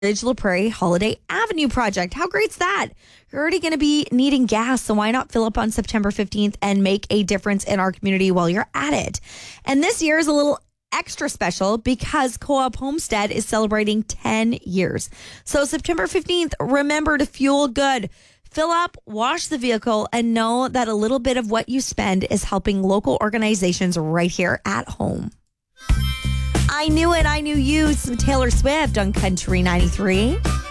La Prairie Holiday Avenue project. How great's that? You're already going to be needing gas, so why not fill up on September 15th and make a difference in our community while you're at it? And this year is a little extra special because Co-op Homestead is celebrating 10 years. So September 15th, remember to fuel good. Fill up, wash the vehicle, and know that a little bit of what you spend is helping local organizations right here at home. I Knew It, I Knew You, some Taylor Swift on Country 93.